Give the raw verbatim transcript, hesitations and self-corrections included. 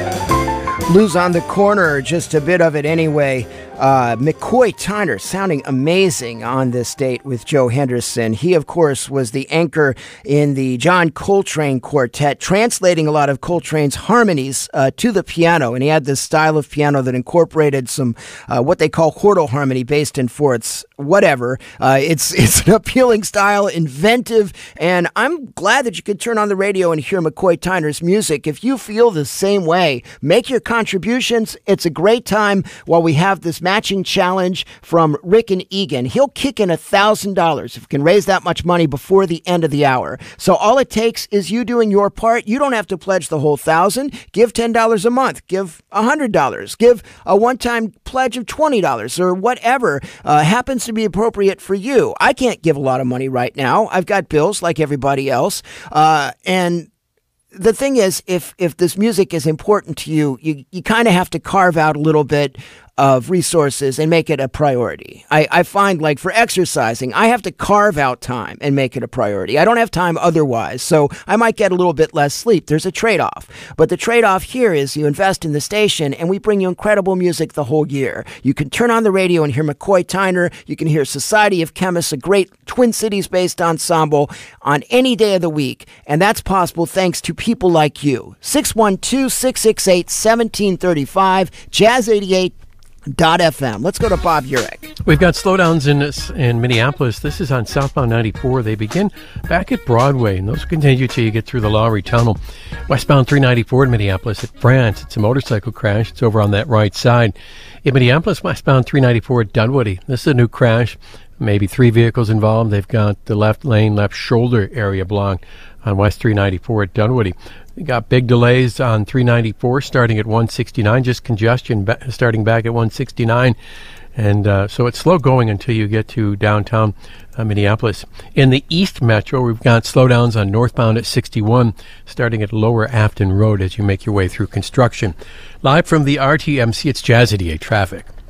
Blues on the Corner, just a bit of it anyway. Uh, McCoy Tyner sounding amazing on this date with Joe Henderson. He, of course, was the anchor in the John Coltrane Quartet, translating a lot of Coltrane's harmonies uh, to the piano. And he had this style of piano that incorporated some uh, what they call quartal harmony based in fourths, whatever. Uh, it's, it's an appealing style, inventive, and I'm glad that you could turn on the radio and hear McCoy Tyner's music. If you feel the same way, make your contributions. It's a great time while we have this matching challenge from Rick and Egan. He'll kick in one thousand dollars if you can raise that much money before the end of the hour. So all it takes is you doing your part. You don't have to pledge the whole thousand. Give ten dollars a month. Give one hundred dollars. Give a one-time pledge of twenty dollars or whatever uh, happens to be appropriate for you. I can't give a lot of money right now. I've got bills like everybody else. Uh, and the thing is, if if this music is important to you, you, you kind of have to carve out a little bit of resources and make it a priority. I, I find, like, for exercising, I have to carve out time and make it a priority. I don't have time otherwise, so I might get a little bit less sleep. There's a trade-off. But the trade-off here is you invest in the station, and we bring you incredible music the whole year. You can turn on the radio and hear McCoy Tyner. You can hear Society of Chemists, a great Twin Cities-based ensemble, on any day of the week. And that's possible thanks to people like you. six one two, six six eight, one seven three five, Jazz eighty-eight dot F M. Let's go to Bob Urich. We've got slowdowns in in Minneapolis. This is on southbound ninety-four. They begin back at Broadway, and those continue till you get through the Lowry Tunnel. Westbound three ninety-four in Minneapolis at France. It's a motorcycle crash. It's over on that right side. In Minneapolis, westbound three ninety-four at Dunwoody. This is a new crash. Maybe three vehicles involved. They've got the left lane, left shoulder area blocked on West three ninety-four at Dunwoody. We got big delays on three ninety-four starting at one sixty-nine, just congestion ba- starting back at one sixty-nine. And uh, so it's slow going until you get to downtown uh, Minneapolis. In the East Metro, we've got slowdowns on northbound at sixty-one, starting at Lower Afton Road as you make your way through construction. Live from the R T M C, it's Jazz eighty-eight Traffic.